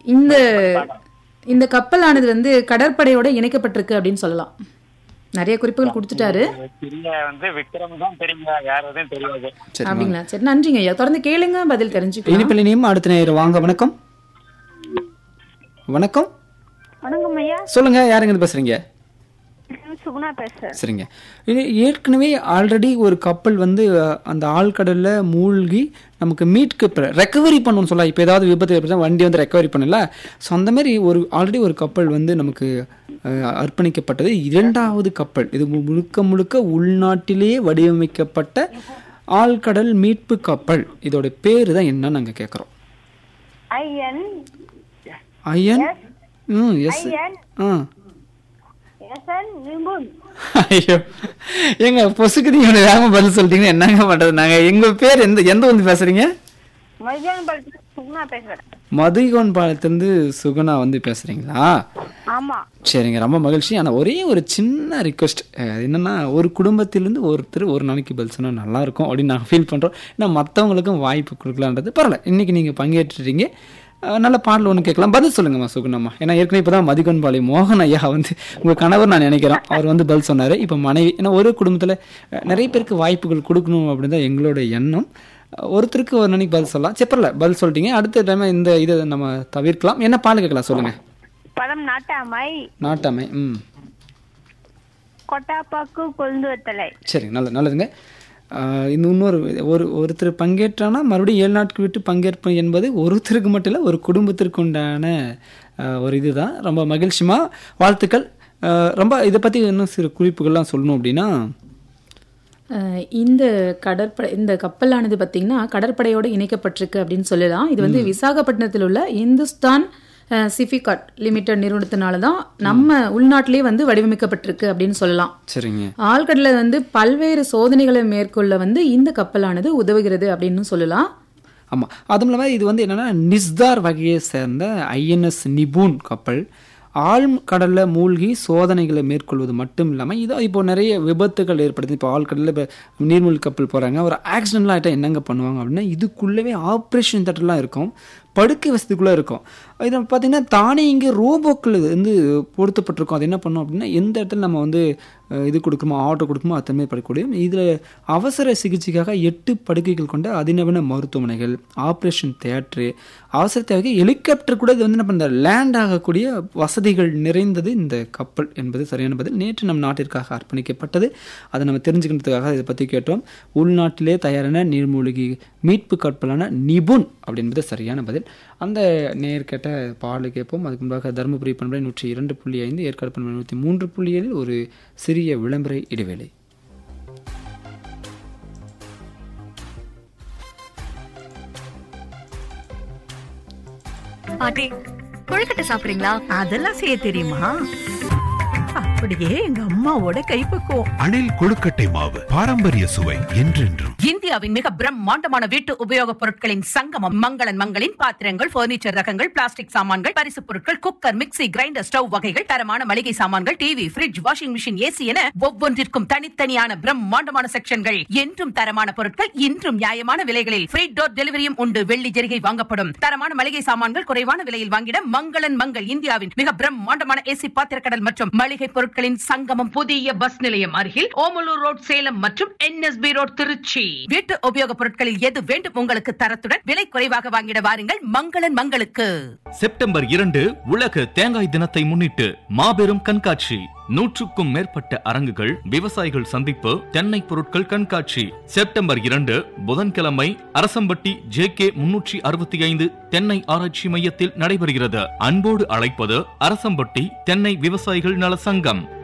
இந்த இந்த கப்பலானது வந்து கடற்படையோட இணைக்கப்பட்டிருக்கு அப்படின்னு சொல்லலாம். நிறைய குறிப்புகள் கொடுத்துட்டாரு. விக்ரம் தான் தெரியுங்க, வேற எதுவும் தெரியாது. அப்படிங்களா? சரி, நன்றிங்க ஐயா. தொடர்ந்து கேளுங்க, பதில் தெரிஞ்சுக்கலாம். இனிப்பிள்ளையும் அடுத்த நேரம் வாங்க. வணக்கம். வணக்கம். வணக்கம் ஐயா. சொல்லுங்க, யாருங்க பேசுறீங்க? சுகுணா பேசுறேன். சரிங்க. இது ஏற்கனவே ஆல்ரெடி ஒரு கப்பல் வந்து அந்த ஆழ்கடல்ல மூழ்கி நமக்கு மீட்க ரெக்கவரி பண்ணணும்னு சொல்லலாம். இப்போ ஏதாவது விபத்து ஏற்பட்டா வண்டி வந்து ரெக்கவரி பண்ணல. ஸோ அந்த மாதிரி ஆல்ரெடி ஒரு கப்பல் வந்து நமக்கு அர்ப்பணிக்கப்பட்டது. இரண்டாவது கப்பல் இது முழுக்க முழுக்க உள்நாட்டிலேயே வடிவமைக்கப்பட்ட ஆழ்கடல் மீட்பு கப்பல். இதோட பேரு தான் என்ன நாங்கள் கேட்குறோம். ஐயன். எஸ். ஐயோ, எங்க பொசுக்கு நீங்க வேகமா பதில் சொல்லிட்டீங்கன்னா என்னங்க பண்றது? நாங்க எங்க பேர் எந்த வந்து பேசுறீங்க? மதுகோன் பாலத்திலிருந்து சுகுணா வந்து பேசுறீங்களா? ஆமா. சரிங்க, ரொம்ப மகிழ்ச்சி. ஆனா ஒரே ஒரு சின்ன ரிக்வெஸ்ட் என்னன்னா, ஒரு குடும்பத்திலிருந்து ஒருத்தர் ஒரு நாளைக்கு பதில் சொன்னா நல்லா இருக்கும் அப்படின்னு நாங்கள் ஃபீல் பண்றோம். ஏன்னா மற்றவங்களுக்கும் வாய்ப்பு கொடுக்கலான்றது பரவாயில்ல. இன்னைக்கு நீங்க பங்கேற்றுறீங்க, நல்ல பாடல் ஒன்று கேட்கலாம். பதில் சொல்லுங்கம்மா சுகுணம்மா. ஏன்னா ஏற்கனவே இப்போ தான் மதிகொன்பாளி மோகன் ஐயா வந்து உங்கள் கணவர் நான் நினைக்கிறேன், அவர் வந்து பதில் சொன்னார். இப்போ மனைவி. ஏன்னா ஒரு குடும்பத்தில் நிறைய பேருக்கு வாய்ப்புகள் கொடுக்கணும் அப்படின்னு தான் எங்களோட எண்ணம். ஒருத்தருக்கு ஒரு நாளைக்கு பதில் சொல்லலாம். செப்பரில் பதில் சொல்லிட்டீங்க. அடுத்த டைம் இதை நம்ம தவிர்க்கலாம். என்ன பாடல் கேட்கலாம் சொல்லுங்கள். படம் நாட்டாமை. நாட்டாமை. கொட்டாப்பாக்கு கொழுந்து வெத்தலை. சரி, நல்லதுங்க. இன்னொரு ஒருத்தர் பங்கேற்றானா மறுபடியும் 7 நாட்கள் விட்டு பங்கேற்பது என்பது ஒருத்தருக்கு மட்டும் இல்லை, ஒரு குடும்பத்திற்கு உண்டான ஒரு இதுதான். ரொம்ப மகிழ்ச்சிமா, வாழ்த்துக்கள். ரொம்ப இதை பற்றி இன்னும் சில குறிப்புகள்லாம் சொல்லணும் அப்படின்னா, இந்த கப்பலானது பார்த்தீங்கன்னா கடற்படையோடு இணைக்கப்பட்டிருக்கு அப்படின்னு சொல்லலாம். இது வந்து விசாகப்பட்டினத்தில் உள்ள இந்துஸ்தான் சிஃபிகாட் லிமிடெட் நிறுவனத்தினால தான் நம்ம உள்நாட்டிலேயே வந்து வடிவமைக்கப்பட்டிருக்கு அப்படின்னு சொல்லலாம். சரிங்க. ஆழ்கடல வந்து பல்வேறு சோதனைகளை மேற்கொள்ள வந்து இந்த கப்பலானது உதவுகிறது அப்படின்னு சொல்லலாம். ஆமாம். அதுவும் இல்லாமல் இது வந்து என்னென்னா நிஸ்தார் வகையை சேர்ந்த INS நிபுன் கப்பல் ஆழ்கடலில் மூழ்கி சோதனைகளை மேற்கொள்வது மட்டும் இல்லாமல் இதோ இப்போ நிறைய விபத்துகள் ஏற்படுது. இப்போ ஆழ்கடலில் இப்போ நீர்மூழ்கி கப்பல் போகிறாங்க, ஒரு ஆக்சிடென்ட்லாம் ஆகிட்டா என்னங்க பண்ணுவாங்க அப்படின்னா, இதுக்குள்ளவே ஆப்ரேஷன் தேட்டர்லாம் இருக்கும், படுக்கை வசதிக்குள்ளே இருக்கும். இதை பார்த்திங்கன்னா தானே இங்கே ரோபோக்கள் வந்து பொருத்தப்பட்டிருக்கும். அது என்ன பண்ணும் அப்படின்னா, எந்த இடத்துல நம்ம வந்து இது கொடுக்குமோ ஆர்டர் கொடுக்குமோ அத்தனை படக்கூடிய இதில் அவசர சிகிச்சைக்காக 8 படுக்கைகள் கொண்ட அதிநவீன மருத்துவமனைகள், ஆப்ரேஷன் தியேட்டரு, அவசர தேவைக்கு ஹெலிகாப்டர் கூட இது வந்து என்ன பண்ணுற லேண்ட் ஆகக்கூடிய வசதிகள் நிறைந்தது இந்த கப்பல் என்பது சரியான பதில். நேற்று நம் நாட்டிற்காக அர்ப்பணிக்கப்பட்டது. அதை நம்ம தெரிஞ்சுக்கிறதுக்காக இதை பற்றி கேட்டோம். உள்நாட்டிலே தயாரான நீர்மூழ்கி மீட்பு கப்பலான நிபுன் அப்படின்றது சரியான பதில். அந்த நேர் கேட்ட பாடல் கேட்போம். அதுக்கு முன்பாக தருமபுரி பண்பலை 102.5, ஏற்காடு பண்பலை 103.7 ஒரு சிறிய விளம்பர இடைவேளை. பாட்டி, கொழுக்கட்டை சாப்பிடுறீங்களா? அதெல்லாம் செய்ய தெரியுமா? அப்படியே எங்க அம்மாவோட கைப்பக்குவம். அணில் கொழுக்கட்டை மாவு, பாரம்பரிய சுவை என்றென்றும். இந்தியாவின் மிக பிரம்மாண்டமான வீட்டு உபயோகப் பொருட்களின் சங்கமம் மங்களன் மங்களின் பாத்திரங்கள், பர்னிச்சர் ரகங்கள், பிளாஸ்டிக் சாமான்கள், பரிசு பொருட்கள், குக்கர், மிக்ஸி, கிரைண்டர், ஸ்டவ் வகைகள், தரமான மளிகை சாமான்கள், TV, fridge, washing machine, AC என ஒவ்வொன்றிற்கும் தனித்தனியான பிரம்மாண்டமான செக்ஷன்கள். என்றும் தரமான பொருட்கள், இன்றும் நியாயமான விலைகளில் ஃப்ரீ டோர் டெலிவரியும் உண்டு. வெள்ளி ஜெரிகை வாங்கப்படும். தரமான மளிகை சாமான்கள் குறைவான விலையில் வாங்கிட மங்களன் மங்கள் இந்தியாவின் மிக பிரம்மாண்டமான ஏசி பாத்திரக்கடல் மற்றும் மளிகை பொருட்களின் சங்கமம். புதிய பஸ் நிலையம் அருகில் ஓமலூர் ரோட் சேலம் மற்றும் NSB ரோட் திருச்சி. வீட்டு உபயோகப் பொருட்களில் எது வேண்டும் உங்களுக்கு தரத்துடன் விலை குறைவாக வாங்கிட வாருங்கள் மங்களன் மங்களுக்கு. செப்டம்பர் 2 உலக தேங்காய் தினத்தை முன்னிட்டு மாபெரும் கண்காட்சி. 100க்கும் மேற்பட்ட அரங்குகள், விவசாயிகள் சந்திப்பு, தென்னை பொருட்கள் கண்காட்சி. செப்டம்பர் 2 புதன்கிழமை அரசம்பட்டி JK 365 தென்னை ஆராய்ச்சி மையத்தில் நடைபெறுகிறது. அன்போடு அழைப்பது அரசம்பட்டி தென்னை விவசாயிகள் நல சங்கம்.